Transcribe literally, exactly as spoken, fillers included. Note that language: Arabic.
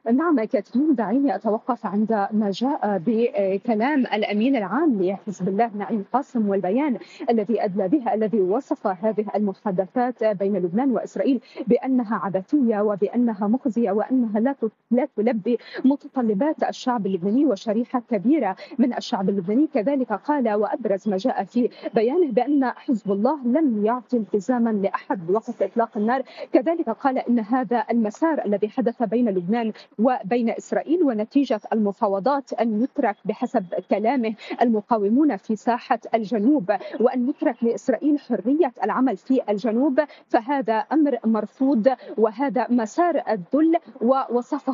نعم كثيرون، دعيني أتوقف عند ما جاء بكلام الأمين العام لحزب الله نعيم قاسم، والبيان الذي أدلى به، الذي وصف هذه المحادثات بين لبنان وإسرائيل بأنها عبثية وبأنها مخزية وأنها لا لا تلبي متطلبات الشعب اللبناني وشريحة كبيرة من الشعب اللبناني. كذلك قال وأبرز ما جاء في بيانه بأن حزب الله لم يعطي التزاما لأحد بوقف إطلاق النار. كذلك قال إن هذا المسار الذي حدث بين لبنان وبين إسرائيل ونتيجة المفاوضات أن يترك بحسب كلامه المقاومون في ساحة الجنوب، وأن يترك لإسرائيل حرية العمل في الجنوب، فهذا أمر مرفوض وهذا مسار الذل. ووصفه